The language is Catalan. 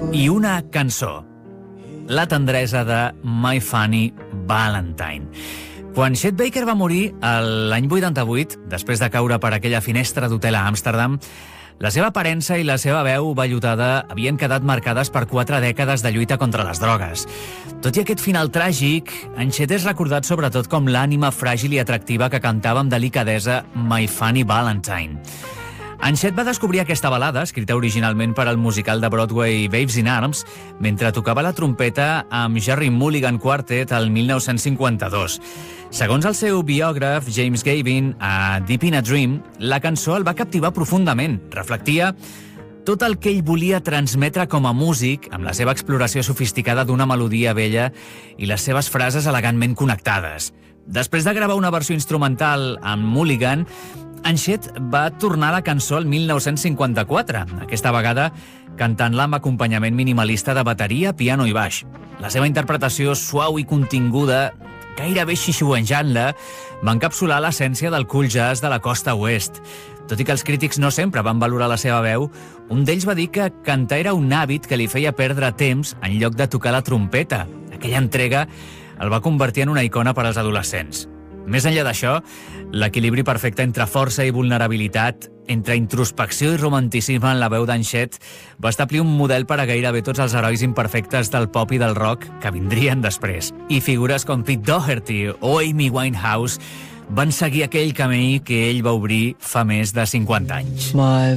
i una cançó, la tendresa de My Funny Valentine. Quan Chet Baker va morir l'any 88, després de caure per aquella finestra d'hotel a Amsterdam, la seva aparença i la seva veu vellutada havien quedat marcades per 4 dècades de lluita contra les drogues. Tot i aquest final tràgic, en Chet és recordat sobretot com l'ànima fràgil i atractiva que cantava amb delicadesa My Funny Valentine. En Chet va descobrir aquesta balada, escrita originalment per al musical de Broadway Babes in Arms, mentre tocava la trompeta amb Jerry Mulligan Quartet el 1952. Segons el seu biògraf James Gavin, a Deep in a Dream, la cançó el va captivar profundament. Reflectia tot el que ell volia transmetre com a músic, amb la seva exploració sofisticada d'una melodia vella i les seves frases elegantment connectades. Després de gravar una versió instrumental amb Mulligan, en Chet va tornar a la cançó el 1954, aquesta vegada cantant-la amb acompanyament minimalista de bateria, piano i baix. La seva interpretació suau i continguda, gairebé xiuxiuejant-la, va encapsular l'essència del cool jazz de la costa oest. Tot i que els crítics no sempre van valorar la seva veu, un d'ells va dir que cantar era un hàbit que li feia perdre temps en lloc de tocar la trompeta. Aquella entrega el va convertir en una icona per als adolescents. Més enllà d'això, l'equilibri perfecte entre força i vulnerabilitat, entre introspecció i romanticisme en la veu d'en Chet, va establir un model per a gairebé tots els herois imperfectes del pop i del rock que vindrien després. I figures com Pete Doherty o Amy Winehouse van seguir aquell camí que ell va obrir fa més de 50 anys. My